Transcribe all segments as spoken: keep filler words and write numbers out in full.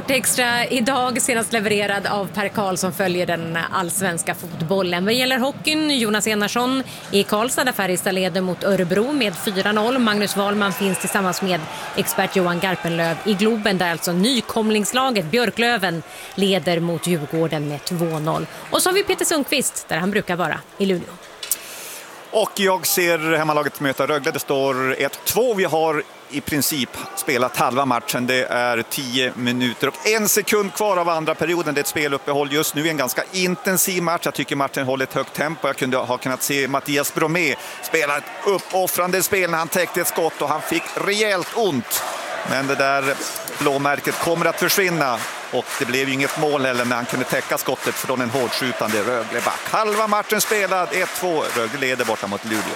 Sportextra idag, senast levererad av Per Karl som följer den allsvenska fotbollen. Vad gäller hockeyn, Jonas Enarsson i Karlstad där Färjestad leder mot Örebro med fyra noll. Magnus Wahlman finns tillsammans med expert Johan Garpenlöv i Globen där alltså nykomlingslaget Björklöven leder mot Djurgården med två noll. Och så har vi Peter Sundqvist där han brukar vara i Luleå. Och jag ser hemmalaget möta Rögle. Det står ett två. Vi har i princip spelat halva matchen. Det är tio minuter och en sekund kvar av andra perioden. Det är ett speluppehåll just nu. En ganska intensiv match. Jag tycker matchen håller ett högt tempo. Jag kunde ha kunnat se Mattias Bromé spela ett uppoffrande spel när han täckte ett skott och han fick rejält ont. Men det där blåmärket kommer att försvinna. Och det blev ju inget mål heller när han kunde täcka skottet från en hårdskjutande Rögleback. Halva matchen spelad, ett två. Rögle leder borta mot Luleå.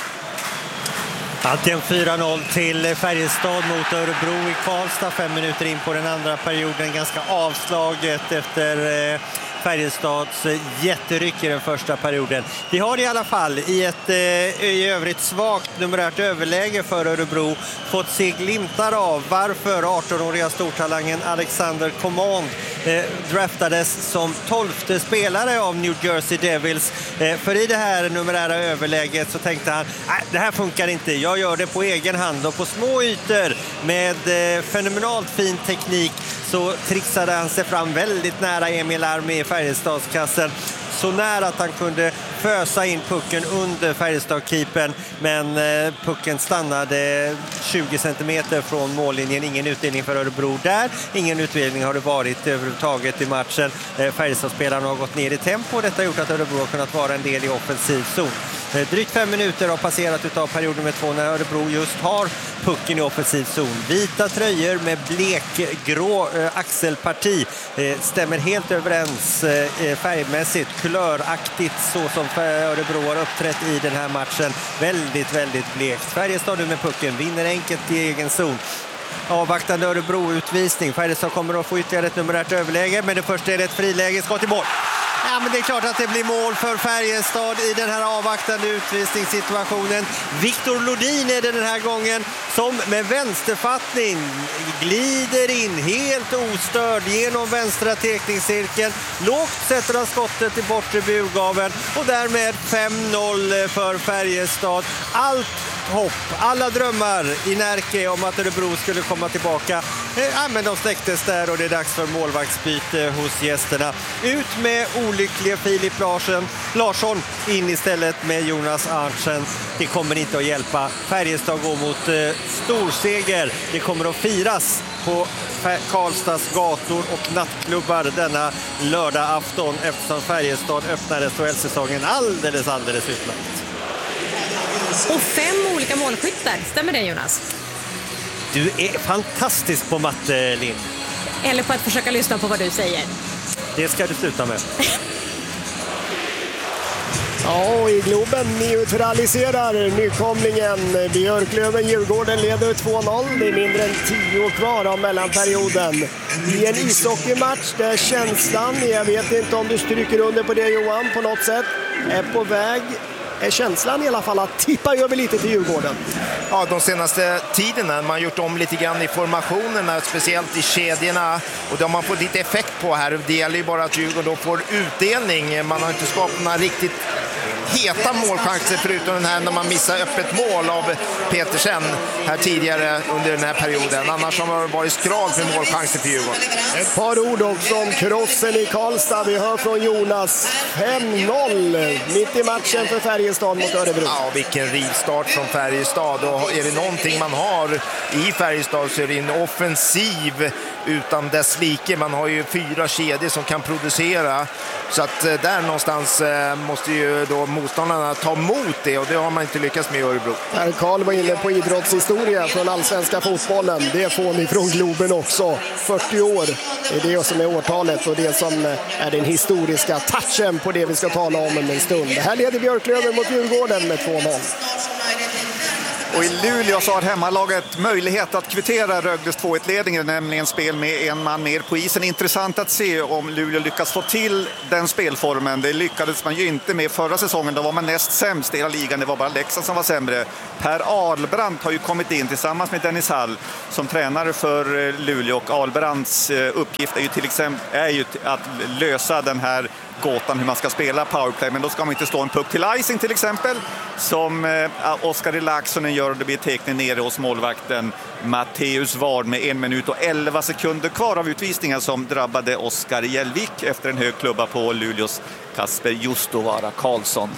Alltid fyra noll till Färjestad mot Örebro i Karlstad. Fem minuter in på den andra perioden. Ganska avslaget efter eh, Färjestads jätteryck i den första perioden. Vi har i alla fall i ett eh, i övrigt svagt numerärt överläge för Örebro fått se glimtar av varför arton-åriga stortalangen Alexander Command eh, draftades som tolfte spelare av New Jersey Devils. Eh, för i det här numerära överläget så tänkte han, nej, det här funkar inte. Jag gör det på egen hand och på små ytor med eh, fenomenalt fin teknik så trixade han sig fram väldigt nära Emil Arme i Färjestadskassen. Så nära att han kunde fösa in pucken under Färjestadkeepern. Men eh, pucken stannade tjugo centimeter från mållinjen. Ingen utdelning för Örebro där. Ingen utdelning har det varit överhuvudtaget i matchen. Eh, Färjestadspelarna har gått ner i tempo. Detta har gjort att Örebro har kunnat vara en del i offensiv zon. Eh, drygt fem minuter har passerat utav perioden med två när Örebro just har pucken i offensiv zon. Vita tröjor med blekgrå eh, axelparti. Eh, stämmer helt överens eh, färgmässigt. Kulöraktigt så som Örebro har uppträtt i den här matchen. Väldigt, väldigt blekt. Färjestad nu med pucken. Vinner enkelt i egen zon. Avvaktande Örebro-utvisning. Färjestad kommer att få ytterligare ett numerärt överläge. Men det första är det ett friläge. Skott i mål. Ja, men det är klart att det blir mål för Färjestad i den här avvaktande utvisningssituationen. Viktor Lodin är det den här gången som med vänsterfattning glider in helt ostörd genom vänstra tekningscirkeln. Lågt sätter han skottet i bortre burgaveln och därmed fem noll för Färjestad. Allt hopp, alla drömmar i Närke om att Örebro skulle komma tillbaka. Ja, men de släcktes där och det är dags för målvaktsbyte hos gästerna. Ut med olyckliga Filip Larsson, Larsson in istället med Jonas Arntzen. Det kommer inte att hjälpa. Färjestad går mot eh, storseger. Det kommer att firas på Karlstads gator och nattklubbar denna lördag afton eftersom Färjestad öppnar S H L-säsongen alldeles, alldeles utmärkt. Och fem olika målskyttar, stämmer det Jonas? Du är fantastisk på matte, Lind. Eller på att försöka lyssna på vad du säger. Det ska du sluta med. Ja, i Globen neutraliserar nykomlingen. Björklöven Djurgården leder två noll. Det är mindre än tio kvar av mellanperioden. I en ishockeymatch där känslan, jag vet inte om du stryker under på det Johan på något sätt, är på väg. Är känslan i alla fall att tippa över lite till Djurgården? Ja, de senaste tiderna man har gjort om lite grann i formationerna, speciellt i kedjorna, och det har man fått lite effekt på här. Det gäller ju bara att Djurgården då får utdelning. Man har inte skapat några riktigt heta målchanser förutom den här när man missar öppet mål av Petersen här tidigare under den här perioden. Annars har det varit skralt med målchanser för Djurgården. Ett par ord också om krossen i Karlstad. Vi hör från Jonas. fem noll mitt i matchen för Färjestad mot Örebro. Ja, vilken rivstart från Färjestad. Och är det någonting man har i Färjestad så är det en offensiv utan dess like. Man har ju fyra kedjor som kan producera. Så att där någonstans måste ju då motståndarna ta emot det, och det har man inte lyckats med i Örebro. Herr Karl var inne på idrottshistoria från allsvenska fotbollen. Det får ni från Globen också. fyrtio år är det som är årtalet och det som är den historiska touchen på det vi ska tala om om en stund. Det här leder Björklöven mot Djurgården med två noll. Och i Luleå så har hemmalaget möjlighet att kvittera Rögles två ett-ledningen, nämligen spel med en man mer på isen. Intressant att se om Luleå lyckas få till den spelformen. Det lyckades man ju inte med förra säsongen, då var man näst sämst i hela ligan. Det var bara Leksand som var sämre. Per Ahlbrandt har ju kommit in tillsammans med Dennis Hall som tränare för Luleå, och Ahlbrandts uppgift är ju till exempel är ju att lösa den här gåtan hur man ska spela powerplay, men då ska man inte stå en puck till icing till exempel som eh, Oskar Laaksonen gör, och det blir teckning nere hos målvakten Matteus Ward med en minut och elva sekunder kvar av utvisningen som drabbade Oskar Jelvik efter en hög klubba på Luleås Kasper Justovara Karlsson.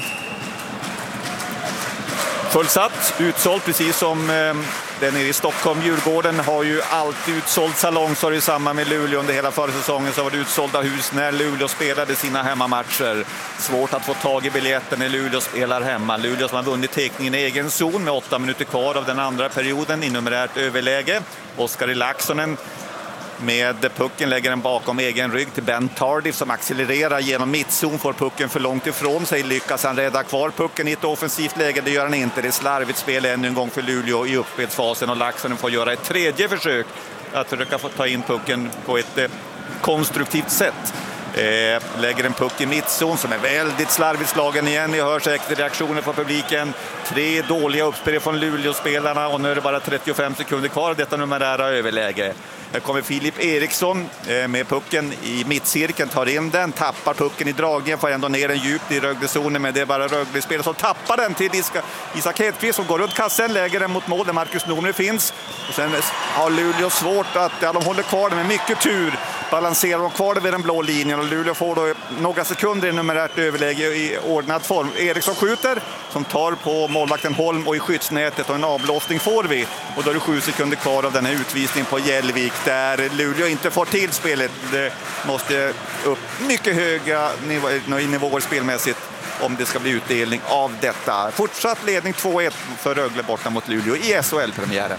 Fullsatt, utsålt precis som eh, den nere i Stockholm. Djurgården har ju alltid utsålt salong, så är det samma med Luleå. Under hela förra säsongen så var det utsålda hus när Luleå spelade sina hemmamatcher. Svårt att få tag i biljetten när Luleå spelar hemma. Luleå som har vunnit teckningen i egen zon med åtta minuter kvar av den andra perioden i numerärt överläge. Oskar Laaksonen med pucken lägger den bakom egen rygg till Ben Tardif som accelererar genom mittzon, får pucken för långt ifrån sig. Lyckas han rädda kvar pucken i ett offensivt läge? Det gör han inte. Det är slarvigt spel ännu en gång för Luleå i uppspelsfasen, och Laaksonen får göra ett tredje försök att försöka få ta in pucken på ett eh, konstruktivt sätt. Eh, lägger en puck i mittzon som är väldigt slarvigt slagen igen. Ni hör säkert reaktioner från publiken. Tre dåliga uppspel från Luleå-spelarna, och nu är det bara trettiofem sekunder kvar av detta numerära överläge. Här kommer Filip Eriksson eh, med pucken i mittcirkeln, tar in den, tappar pucken i dragningen, får ändå ner den djupt i Rögle-zonen, men det är bara Rögle-spelare som tappar den till Iska, Isak Hedqvist som går runt kassen, lägger den mot mål där Marcus Norner finns. Och sen har Luleå svårt att, ja, de håller kvar den med mycket tur, balanserar de kvar det vid den blå linjen, och Luleå får då några sekunder i numerärt överläge i ordnad form. Eriksson skjuter som tar på målvakten Holm och i skyddsnätet, och en avblåsning får vi, och då är det sju sekunder kvar av den här utvisningen på Jelvik där Luleå inte får till spelet. Det måste upp mycket höga nivå- nivåer spelmässigt om det ska bli utdelning av detta. Fortsatt ledning två ett för Rögle borta mot Luleå i S H L-premiären.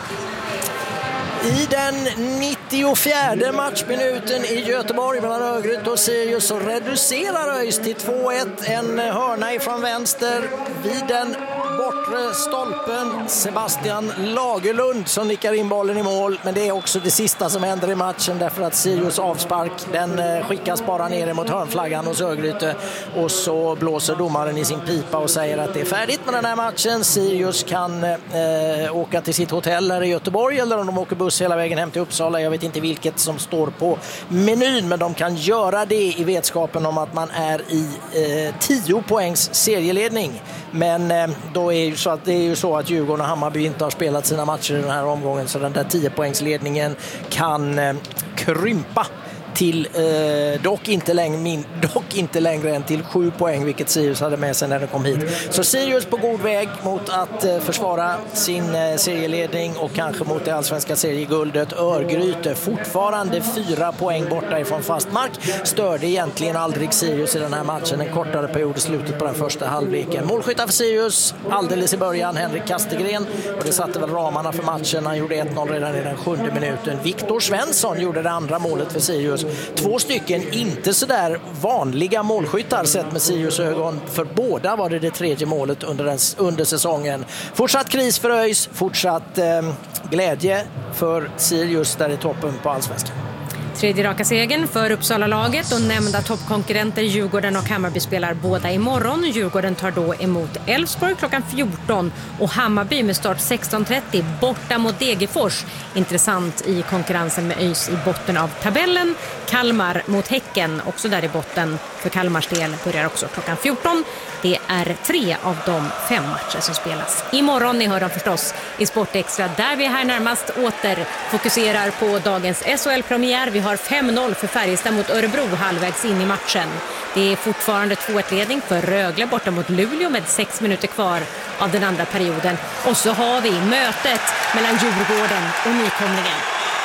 I den nittiofjärde matchminuten i Göteborg mellan Örgryte och Sirius så reducerar ÖIS till två ett. En hörna ifrån vänster vid den bortre stolpen. Sebastian Lagerlund som nickar in bollen i mål. Men det är också det sista som händer i matchen, därför att Sirius avspark, den skickas bara ner mot hörnflaggan hos Örgryte. Och så blåser domaren i sin pipa och säger att det är färdigt med den här matchen. Sirius kan eh, åka till sitt hotell här i Göteborg, eller om de åker buss hela vägen hem till Uppsala. Jag vet inte vilket som står på menyn, men de kan göra det i vetskapen om att man är i eh, tio poängs serieledning. Men eh, då är ju så att det är ju så att Djurgården och Hammarby inte har spelat sina matcher i den här omgången, så den där tio poängsledningen kan eh, krympa till eh, dock, inte längre, min, dock inte längre än till sju poäng, vilket Sirius hade med sig när de kom hit. Så Sirius på god väg mot att eh, försvara sin eh, serieledning och kanske mot det allsvenska serieguldet. Örgryte fortfarande fyra poäng borta ifrån fast mark. Störde egentligen aldrig Sirius i den här matchen. En kortare period i slutet på den första halvleken. Målskyttar för Sirius alldeles i början, Henrik Kastegren, och det satte väl ramarna för matchen. Han gjorde ett noll redan i den sjunde minuten. Viktor Svensson gjorde det andra målet för Sirius. Två stycken inte så där vanliga målskyttar sett med Sirius ögon. För båda var det det tredje målet under, den, under säsongen. Fortsatt kris för ÖIS, fortsatt eh, glädje för Sirius där i toppen på allsvenskan. Tredje raka segern för Uppsala-laget, och nämnda toppkonkurrenter Djurgården och Hammarby spelar båda imorgon. Djurgården tar då emot Elfsborg klockan fjorton, och Hammarby med start sexton trettio borta mot Degerfors. Intressant i konkurrensen med ÖIS i botten av tabellen. Kalmar mot Häcken, också där i botten för Kalmars del, börjar också klockan fjorton. Det är tre av de fem matcher som spelas imorgon. Ni hör dem förstås i Sportextra, där vi här närmast åter fokuserar på dagens S H L-premiär. Vi har fem noll för Färjestad mot Örebro halvvägs in i matchen. Det är fortfarande två ett-ledning för Rögle borta mot Luleå med sex minuter kvar av den andra perioden. Och så har vi mötet mellan Djurgården och nykomlingen.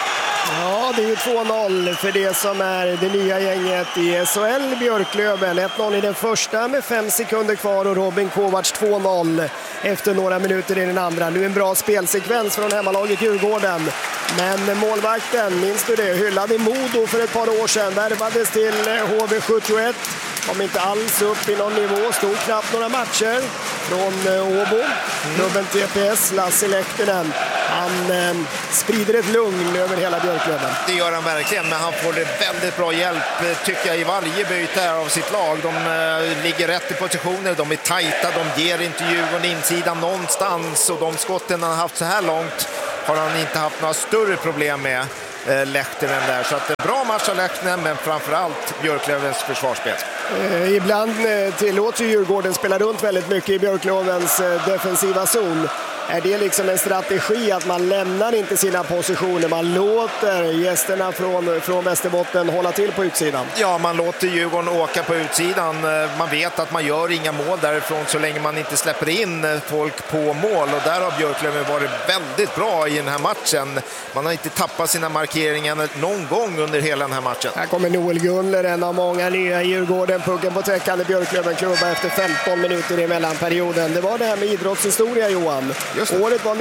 Ja, det är ju två noll för det som är det nya gänget i S H L, Björklöven. ett noll i den första med fem sekunder kvar, och Robin Kovacs två noll efter några minuter i den andra. Nu en bra spelsekvens från hemmalaget Djurgården. Men målvakten, minns du det, hyllade i Modo för ett par år sedan. Värvades till H V sjuttioett. Kom inte alls upp i någon nivå, stod knappt några matcher. från Åbo. Klubben T P S, Lasse Lehtinen. Han eh, sprider ett lugn över hela Björklöven. Det gör han verkligen, men han får väldigt bra hjälp tycker jag i varje byte av sitt lag. De eh, ligger rätt i positioner, de är tajta, de ger inte Djurgården insidan någonstans, och de skotten han har haft så här långt har han inte haft några större problem med. Lehtinen där. Så att det är bra match av Lehtinen, men framförallt Björklövens försvarsspel. Eh, ibland eh, tillåter Djurgården spela runt väldigt mycket i Björklövens eh, defensiva zon. Är det liksom en strategi att man lämnar inte sina positioner, man låter gästerna från, från Västerbotten hålla till på utsidan? Ja, man låter Djurgården åka på utsidan. Man vet att man gör inga mål därifrån så länge man inte släpper in folk på mål, och där har Björklöven varit väldigt bra i den här matchen. Man har inte tappat sina markeringar någon gång under hela den här matchen. Här kommer Noel Gunler, en av många nya i Djurgården. Pucken på täckande Björklöven klubba efter femton minuter i mellanperioden. Det var det här med idrottshistoria, Johan. Året var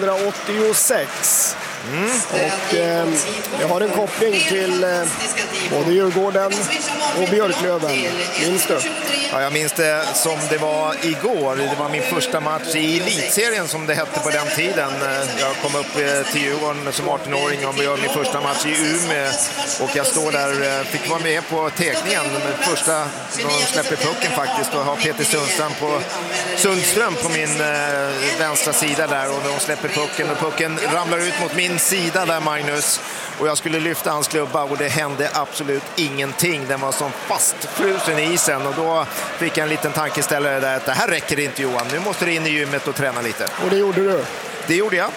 nittonhundraåttiosex. Mm. Och eh, jag har en koppling till eh, både Djurgården och Björklöven. Minns du? Ja, jag minns det som det var igår. Det var min första match i elitserien som det hette på den tiden. Jag kom upp till Djurgården som arton-åring och gör min första match i Umeå. Och jag står där, fick vara med på teckningen. Första, de släpper pucken faktiskt, och har Peter Sundström på, Sundström på min eh, vänstra sida där. Och de släpper pucken och pucken ramlar ut mot min sida där, Magnus. Och jag skulle lyfta hans klubba och det hände absolut ingenting. Den var som fastfrusen i isen, och då fick jag en liten tankeställare där att det här räcker inte, Johan. Nu måste du in i gymmet och träna lite. Och det gjorde du? Det gjorde jag.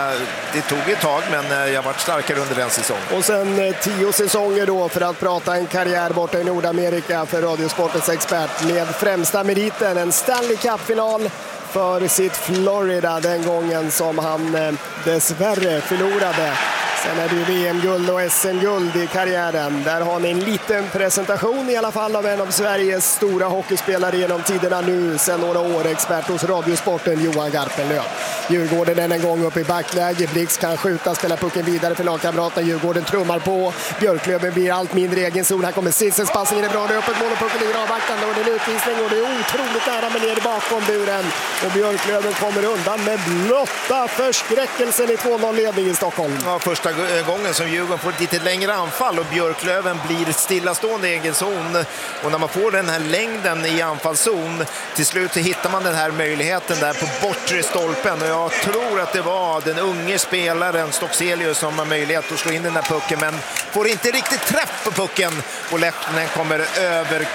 Det tog ett tag, men jag var starkare under den säsongen. Och sen tio säsonger då för att prata en karriär borta i Nordamerika för Radiosportens expert, med främsta meriten en Stanley Cup-final för sitt Florida, den gången som han dessvärre förlorade. Sen är det ju V M-guld och S M-guld i karriären. Där har ni en liten presentation i alla fall av en av Sveriges stora hockeyspelare genom tiderna nu sedan några år. Expert hos Radiosporten, Johan Garpenlöv. Djurgården än en gång upp i backläge. Blix kan skjuta, spela pucken vidare för lagkamraterna. Djurgården trummar på. Björklöven blir allt mindre egen zon. Här kommer Sissens passning, det är bra. Det är öppet mål och pucken ligger avvaktande. Och det är en utvisning och det är otroligt nära men ner bakom buren. Och Björklöven kommer undan med blotta förskräckelsen i två noll-ledning i Stockholm. Ja, första gången som Djurgården får ett lite längre anfall och Björklöven blir stillastående i egen zon. Och när man får den här längden i anfallszon, till slut så hittar man den här möjligheten där på bortre stolpen. Och jag tror att det var den unge spelaren Stockselius som har möjlighet att slå in den här pucken, men får inte riktigt träff på pucken. Och Lehtinen kommer över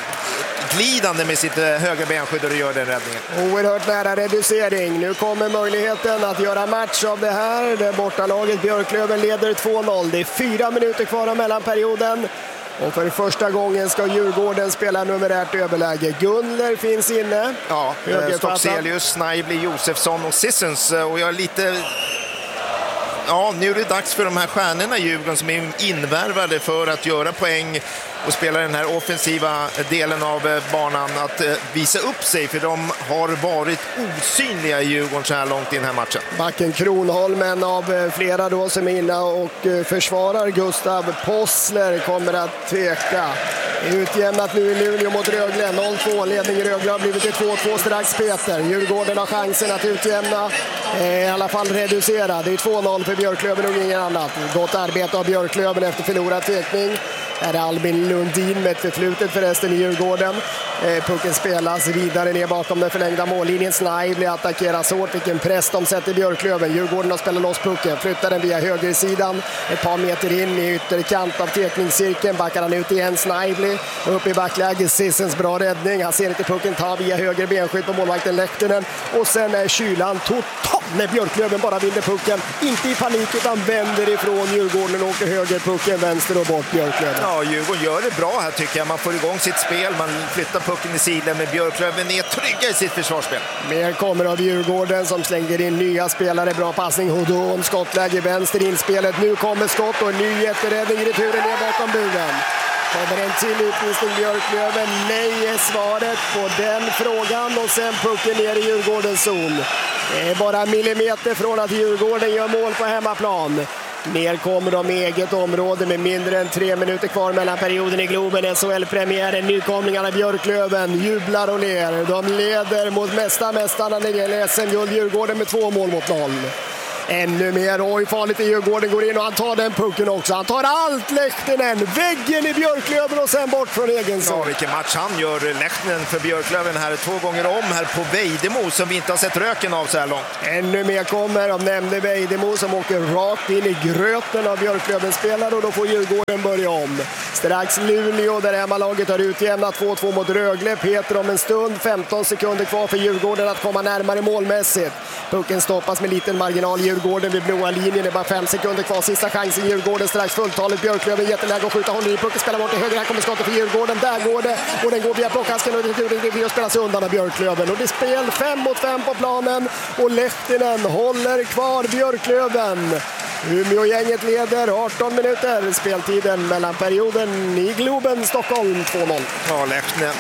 glidande med sitt högra benskydd och gör den räddningen. Oerhört nära reducering. Nu kommer möjligheten att göra match av det här. Det bortalaget Björklöven leder två noll. Det är fyra minuter kvar av mellanperioden. Och för första gången ska Djurgården spela numerärt överläge. Gunler finns inne. Ja, Stockselius, Snajbli, Josefsson och Sissons. Och jag är lite... Ja, nu är det dags för de här stjärnorna i Djurgården som är invärvade för att göra poäng och spela den här offensiva delen av banan att visa upp sig, för de har varit osynliga i Djurgården så här långt i den här matchen. Backen Kronholm, en av flera då som är inne och försvarar Gustav Possler, kommer att tveka. Utjämnat nu i Luleå mot Rögle. noll två, ledning i Rögle har blivit till två två strax Peter. Djurgården har chansen att utjämna, i alla fall reducera. Det är två noll för Björklöven och ingen annat. Gott arbete av Björklöven efter förlorad tekning. Här är Albin Lundin med ett förflutet förresten i Djurgården. Eh, pucken spelas vidare ner bakom den förlängda mållinjen. Snajbli attackeras hårt. Vilken press de sätter Björklöven. Djurgården har spelat loss pucken. Flyttar den via högersidan. Ett par meter in i ytterkant av tekningscirkeln. Backar han ut igen. Snajbli upp i backläge. Sissens bra räddning. Han ser inte pucken ta via höger benskydd på målvakten Lehtinen. Och sen är kylan total när Björklöven bara vinner pucken. Inte i panik utan vänder ifrån Djurgården och åker höger pucken vänster och bort Björklöven. Ja, Djurgården gör det bra här tycker jag. Man får igång sitt spel, man flyttar pucken i sidan, men Björklöven är trygga i sitt försvarsspel. Mer kommer av Djurgården som slänger in nya spelare. Bra passning, Hodon, skottläge vänster inspelet. Nu kommer skott och en ny jätteräddning i returen ner bakom buren. Kommer en till utvisning Björklöven? Nej är svaret på den frågan, och sen pucken ner i Djurgårdens zon. Det är bara millimeter från att Djurgården gör mål på hemmaplan. Ner kommer de i eget område med mindre än tre minuter kvar mellan perioden i Globen. S H L-premiären, nykomlingarna Björklöven jublar och ler. De leder mot mesta mästarna när det gäller S M-guld, Djurgården, med två mål mot noll. Ännu mer, oj farligt i Djurgården, går in och han tar den pucken också. Han tar allt, Lehtinen, väggen i Björklöven och sen bort från egen zon. Ja, vilken match han gör, Lehtinen, för Björklöven här två gånger om här på Vejdemo som vi inte har sett röken av så här långt. Ännu mer kommer, de nämnde Vejdemo som åker rakt in i gröten av Björklövens spelare och då får Djurgården börja om. Strax Luleå där hemmalaget har utjämnat två två mot Rögle. Peter om en stund, femton sekunder kvar för Djurgården att komma närmare målmässigt. Pucken stoppas med liten marginal. Djurgården vid blåa linjen, det är bara fem sekunder kvar. Sista chansen Djurgården, strax fulltalet. Björklöven jätteläge att skjuta, håller i pucken, spelar bort till höger. Här kommer skottet för Djurgården, där går det. Och den går via plockasken och det blir att spela sig undan av Björklöven. Och det är spel fem mot fem på planen och Lehtinen håller kvar Björklöven. Umeå-gänget leder arton minuter. Speltiden mellan perioden i Globen, Stockholm två noll. Ja, Lehtinen.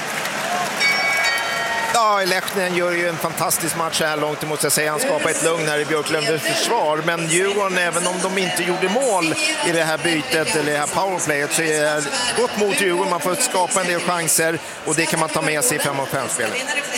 Ja, Lehtinen gör ju en fantastisk match här långt, måste jag säga. Han skapar ett lugn här i Björklövens försvar. Men Djurgården, även om de inte gjorde mål i det här bytet eller det här powerplayet, så är det gott mot Djurgården. Man får skapa en del chanser och det kan man ta med sig i fem mot fem-spelet.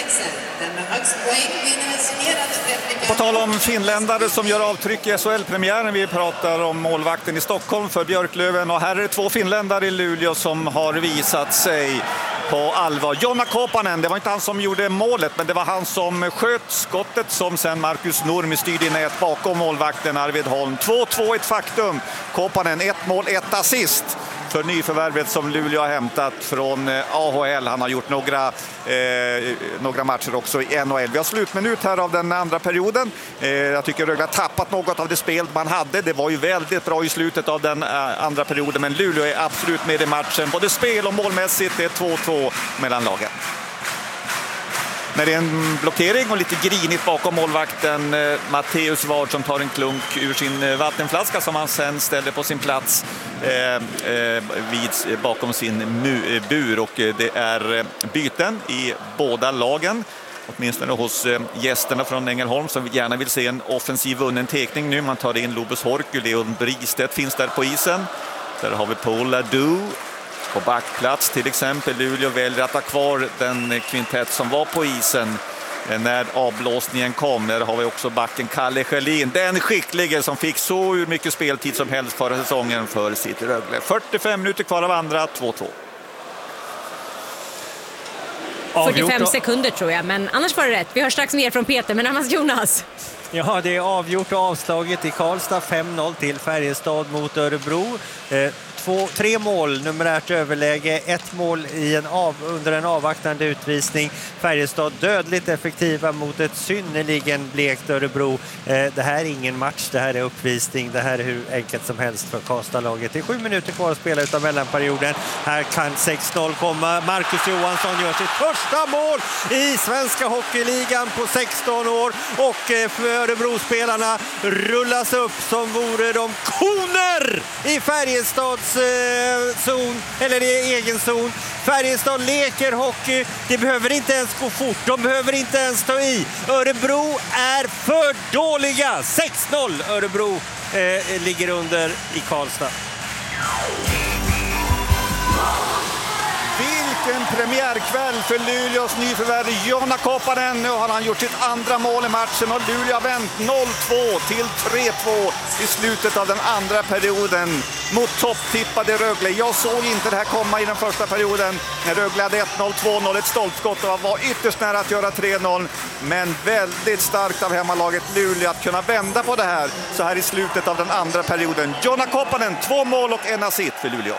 På tal om finländare som gör avtryck i S H L-premiären, vi pratar om målvakten i Stockholm för Björklöven, och här är det två finländare i Luleå som har visat sig på allvar. Jonna Kopanen, det var inte han som gjorde målet, men det var han som sköt skottet som sen Marcus Nurmi styrde i nät bakom målvakten Arvid Holm. två två ett faktum. Kopanen, ett mål, ett assist för nyförvärvet som Luleå har hämtat från A H L. Han har gjort några, eh, några matcher också i N H L. Vi har slutminut här av den andra perioden. Eh, jag tycker Rögle har tappat något av det spel man hade. Det var ju väldigt bra i slutet av den eh, andra perioden, men Luleå är absolut med i matchen. Både spel och målmässigt, det är två två mellan lagen. När det är en blockering och lite grinigt bakom målvakten eh, Matteus Ward som tar en klunk ur sin eh, vattenflaska som han sen ställer på sin plats eh, eh, vid, bakom sin mu, eh, bur. Och eh, det är eh, byten i båda lagen. Åtminstone hos eh, gästerna från Ängelholm som gärna vill se en offensiv vunnen tekning nu. Man tar in Lobus Horky, Leon Bristedt finns där på isen. Där har vi Paul Ladou. På backplats till exempel. Luleå väljer att ha kvar den kvintett som var på isen när avblåsningen kom. Där har vi också backen Kalle Schelin. Den skicklige som fick så mycket speltid som helst förra säsongen för City Rögle. fyrtiofem minuter kvar av andra, två två. fyrtiofem sekunder tror jag, men annars var det rätt. Vi hör strax mer från Peter, men annars Jonas. Ja, det är avgjort och avslaget i Karlstad, fem noll till Färjestad mot Örebro. Eh, två, tre mål, numerärt överläge, ett mål i en av, under en avvaktande utvisning. Färjestad dödligt effektiva mot ett synnerligen blekt Örebro. Eh, det här är ingen match, det här är uppvisning. Det här är hur enkelt som helst för Karlstad-laget. Det är sju minuter kvar att spela utav mellanperioden. Här kan sex noll komma. Marcus Johansson gör sitt första mål i svenska hockeyligan på sexton år. Och eh, för Örebro-spelarna rullas upp som vore de koner i Färjestads eh, zon, eller i egen zon. Färjestad leker hockey, det behöver inte ens gå fort, de behöver inte ens ta i. Örebro är för dåliga. sex noll Örebro eh, ligger under i Karlstad. Vilken premiärkväll för Luleås nyförvärv Jonna Kopanen. Nu har han gjort sitt andra mål i matchen och Luleå har vänt noll två till tre två i slutet av den andra perioden mot topptippade Rögle. Jag såg inte det här komma i den första perioden när Rögle hade ett noll, två noll, ett stolpskott och var ytterst nära att göra tre noll. Men väldigt starkt av hemmalaget Luleå att kunna vända på det här så här i slutet av den andra perioden. Jonna Kopanen, två mål och en assist för Luleå.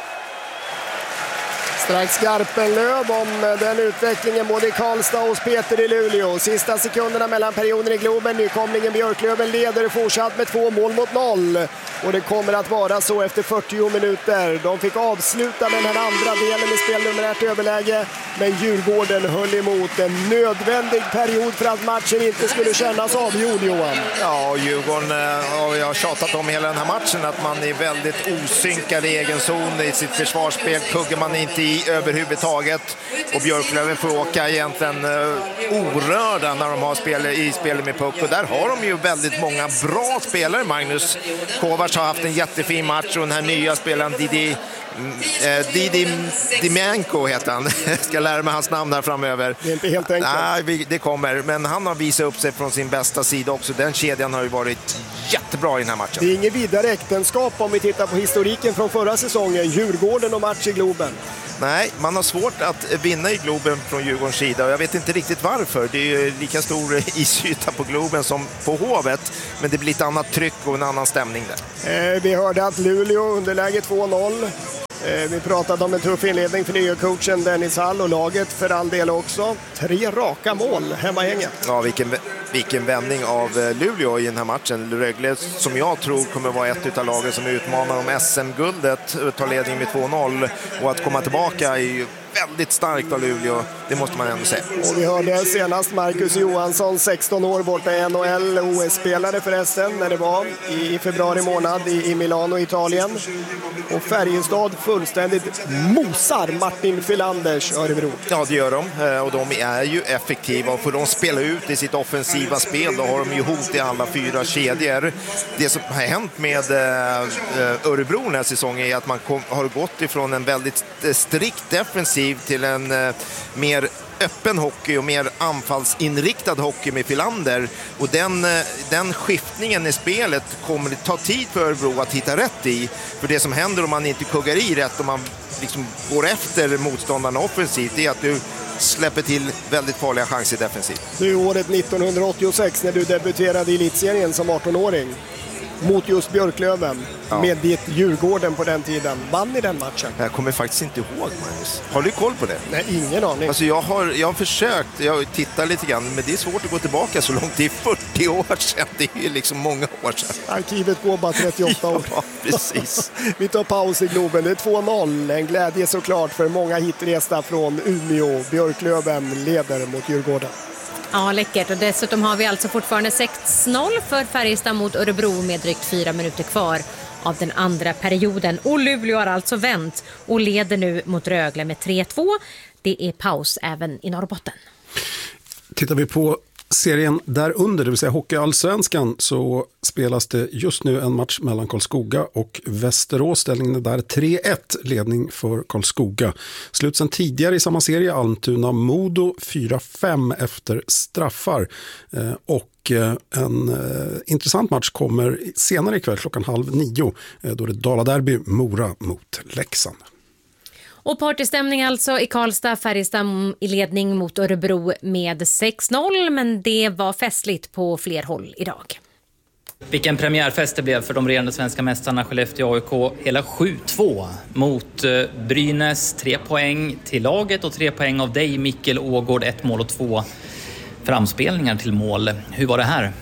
Strax Garpenlöv om den utvecklingen både i Karlstad och hos Peter i Luleå. Sista sekunderna mellan perioden i Globen. Nykomlingen Björklöven leder fortsatt med två mål mot noll. Och det kommer att vara så efter fyrtio minuter. De fick avsluta den här andra delen med spelnumerärt överläge. Men Djurgården höll emot en nödvändig period för att matchen inte skulle kännas avgjord, Johan. Ja, Djurgården har jag tjatat om hela den här matchen att man är väldigt osynkad i egen zon i sitt försvarsspel. Kuggar man inte i i överhuvudtaget. Och Björklöven får åka egentligen uh, orörda när de har spel i spelet med puck. Och där har de ju väldigt många bra spelare, Magnus. Kovacs har haft en jättefin match och den här nya spelaren Didi Eh, Didi Dimenko heter han. Jag ska lära mig hans namn här framöver. Det är inte helt enkelt. Nej, det kommer. Men han har visat upp sig från sin bästa sida också. Den kedjan har ju varit jättebra i den här matchen. Det är inget vidare äktenskap om vi tittar på historiken från förra säsongen. Djurgården och match i Globen. Nej, man har svårt att vinna i Globen från Djurgårdens sida. Och jag vet inte riktigt varför. Det är ju lika stor isyta på Globen som på Hovet. Men det blir ett annat tryck och en annan stämning där. Eh, vi hörde att Luleå underläge två noll. Vi pratade om en tuff inledning för nya coachen Dennis Hall och laget för all del också. Tre raka mål hemma gänget. Ja, vilken, vilken vändning av Luleå i den här matchen. Rögle, som jag tror kommer vara ett av lagen som utmanar om S M-guldet, tar ledning med två noll. Och att komma tillbaka är ju väldigt starkt av Luleå, det måste man ändå säga. Och vi hörde senast Marcus Johansson, sexton år borta i N H L, O S-spelare förresten, när det var i februari månad i, i Milano, Italien. Och Färjestad fullständigt mosar Martin Filanders Örebro. Ja, det gör de. Och de är ju effektiva. Och för de spelar ut i sitt offensiva spel, då har de ju hot i alla fyra kedjor. Det som har hänt med Örebro den här säsongen är att man kom, har gått ifrån en väldigt strikt defensiv till en eh, mer öppen hockey och mer anfallsinriktad hockey med Filander. Och den, eh, den skiftningen i spelet kommer det ta tid för Örebro att hitta rätt i. För det som händer om man inte kuggar i rätt, om man liksom går efter motståndarna offensivt, det är att du släpper till väldigt farliga chanser defensivt. Du, året nittonhundraåttiosex när du debuterade i elitserien som arton-åring mot just Björklöven, ja, med ditt Djurgården på den tiden. Vann ni den matchen? Jag kommer faktiskt inte ihåg, Magnus. Har du koll på det? Nej, ingen aning. Alltså jag har, jag har försökt, jag tittar lite grann, men det är svårt att gå tillbaka så långt. Det är fyrtio år sedan, det är ju liksom många år sedan. Arkivet går bara trettioåtta år. Ja, precis. Vi tar paus i Globen, det är två noll. En glädje såklart för många hitresta från Umeå. Björklöven leder mot Djurgården. Ja, läckert. Och dessutom har vi alltså fortfarande sex noll för Färjestad mot Örebro med drygt fyra minuter kvar av den andra perioden. Och Luleå har alltså vänt och leder nu mot Rögle med tre två. Det är paus även i Norrbotten. Tittar vi på serien där under, det vill säga Hockeyallsvenskan, så spelas det just nu en match mellan Karlskoga och Västerås. Ställningen är där tre ett, ledning för Karlskoga. Slut sen tidigare i samma serie, Almtuna-Modo fyra fem efter straffar. Eh, och eh, en eh, intressant match kommer senare ikväll klockan halv nio. Eh, då är det Dala-derby, Mora mot Leksand. Och partystämning alltså i Karlstad, Färjestad i ledning mot Örebro med sex noll, men det var festligt på fler håll idag. Vilken premiärfest det blev för de regerande svenska mästarna Skellefteå A I K. Hela sju två mot Brynäs, tre poäng till laget och tre poäng av dig, Mikkel Ågård, ett mål och två framspelningar till mål. Hur var det här?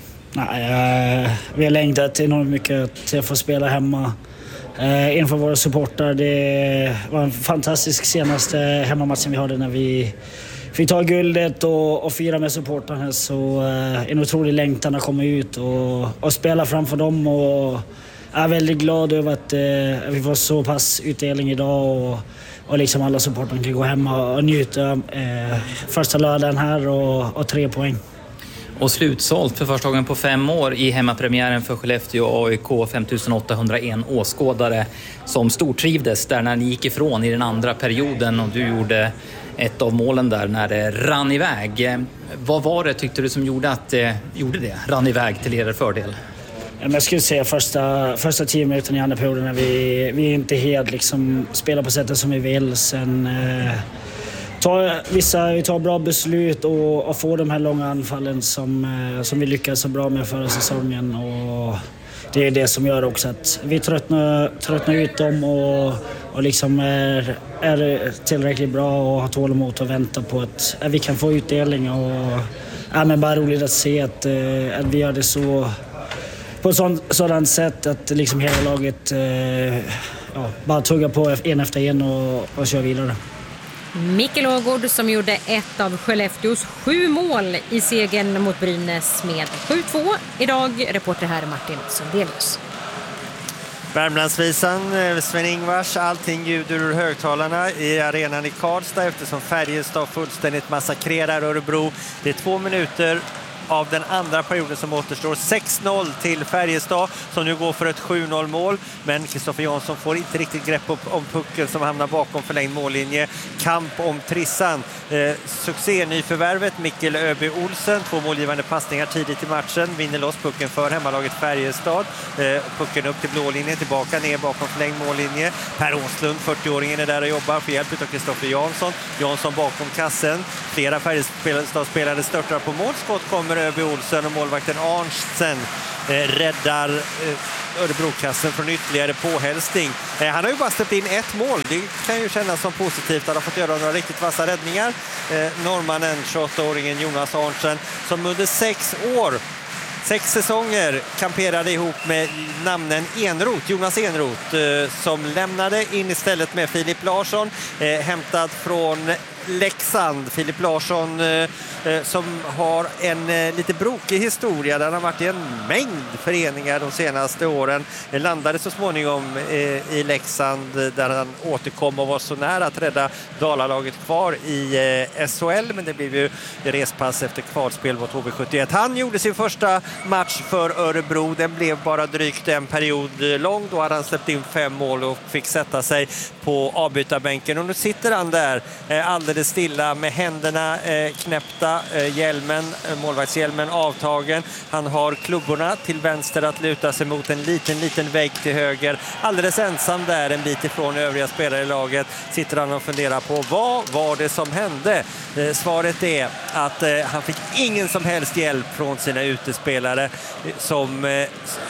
Nej, vi har längtat enormt mycket att jag får spela hemma eh, inför våra supportrar. Det var en fantastisk senaste hemmamatchen vi hade när vi fick ta guldet och, och fira med supportrarna. Så eh, en otrolig längtan att komma ut och, och spela framför dem. Och jag är väldigt glad över att eh, vi får så pass utdelning idag och, och liksom alla supportrarna kan gå hem och, och njuta eh, första lördagen här och, och tre poäng. Och slutsålt för första gången på fem år i hemmapremiären för Skellefteå A I K, fem tusen åttahundraen åskådare som stortrivdes där när ni gick ifrån i den andra perioden och du gjorde ett av målen där när det rann iväg. Vad var det tyckte du som gjorde att det gjorde det? Rann iväg till er fördel? Jag skulle säga första, första tio minuterna i andra perioden när vi, vi inte helt liksom spelar på sättet som vi vill. Sen eh, tar, vissa, vi tar bra beslut och, och får de här långa anfallen som, eh, som vi lyckades så bra med förra säsongen. Och det är det som gör också att vi tröttnar, tröttnar ut dem och, och liksom är, är tillräckligt bra och har tålamod och vänta på att, att vi kan få utdelning. Och, ja, men bara roligt att se att, att vi gör det så på ett sådant, sådant sätt att liksom hela laget eh, ja, bara tuggar på en efter en och, och kör vidare. Mikkel Ågård som gjorde ett av Skellefteås sju mål i segern mot Brynäs med sju två. Idag reporter här Martin Sundelius. Värmlandsvisan, Sven-Ingvars, allting ljuder ur högtalarna i arenan i Karlstad eftersom Färjestad fullständigt massakrerar Örebro. Det är två minuter av den andra perioden som återstår. sex noll till Färjestad som nu går för ett sju noll mål. Men Kristoffer Jansson får inte riktigt grepp upp om pucken som hamnar bakom förlängd mållinje. Kamp om trissan. Eh, succé nyförvärvet Mikkel Öby Olsen. Två målgivande passningar tidigt i matchen. Vinner loss pucken för hemmalaget Färjestad. Eh, pucken upp till blålinjen. Tillbaka ner bakom förlängd mållinje. Per Åslund, fyrtio-åringen, är där och jobbar. För hjälp av Kristoffer Jansson. Jansson bakom kassen. Flera Färjestad-spelare störtar på målskott. Kommer Öby Olsen och målvakten Arntzen eh, räddar eh, Örebrokassen från ytterligare påhälsning. Eh, han har ju bara släppt in ett mål. Det kan ju kännas som positivt. Han har fått göra några riktigt vassa räddningar. Eh, norrmannen, tjugoåtta-åringen Jonas Arntzen, som under sex år Sex säsonger kamperade ihop med namnen Enroth, Jonas Enroth, eh, som lämnade in istället med Filip Larsson, eh, hämtad från Leksand. Filip Larsson eh, som har en eh, lite brokig historia där han har varit i en mängd föreningar de senaste åren. Han landade så småningom eh, i Leksand där han återkom och var så nära att rädda Dalalaget kvar i eh, S H L, men det blev ju respass efter kvalspel mot H V sjuttioett. Han gjorde sin första match för Örebro. Den blev bara drygt en period lång. Då hade han släppt in fem mål och fick sätta sig på avbytarbänken. Och nu sitter han där eh, alldeles stilla med händerna eh, knäppta, eh, hjälmen, eh, målvaktshjälmen avtagen. Han har klubborna till vänster att luta sig mot, en liten, liten vägg till höger. Alldeles ensam där en bit ifrån övriga spelare i laget sitter han och funderar på vad var det som hände. Eh, svaret är att eh, han fick ingen som helst hjälp från sina utespelare eh, som eh,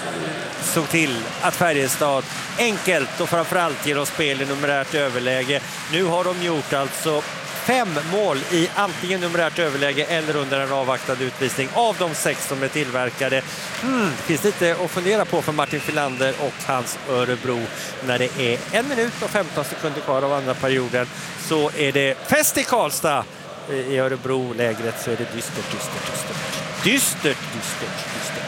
såg till att Färjestad enkelt och framförallt genom spel i numerärt överläge. Nu har de gjort alltså fem mål i antingen numerärt överläge eller under en avvaktad utvisning av de sex som är tillverkade. Hmm, det finns lite att fundera på för Martin Filander och hans Örebro. När det är en minut och femton sekunder kvar av andra perioden så är det fest i Karlstad. I Örebro-lägret så är det dystert, dystert, dystert. Dystert, dystert, dystert.